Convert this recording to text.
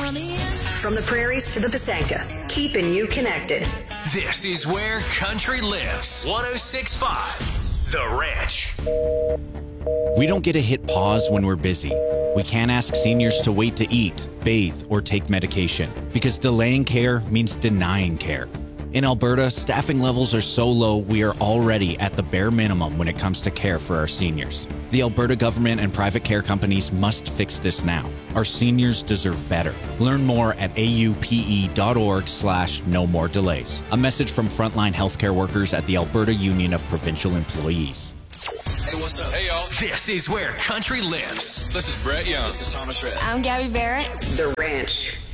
From the prairies to the Pasanka, keeping you connected. This is where country lives. 106.5 The Ranch. We don't get to hit pause when we're busy. We can't ask seniors to wait to eat, bathe, or take medication because delaying care means denying care. In Alberta, staffing levels are so low we are already at the bare minimum when it comes to care for our seniors. The Alberta government and private care companies must fix this now. Our seniors deserve better. Learn more at aupe.org/no more delays. A message from frontline healthcare workers at the Alberta Union of Provincial Employees. Hey, what's up? Hey, y'all. This is where country lives. This is Brett Young. This is Thomas Rhett. I'm Gabby Barrett. The Ranch.